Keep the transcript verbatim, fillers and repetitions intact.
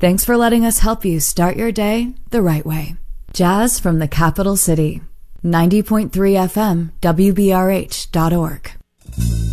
Thanks for letting us help you start your day the right way. Jazz from the capital city. ninety point three F M, W B R H dot org.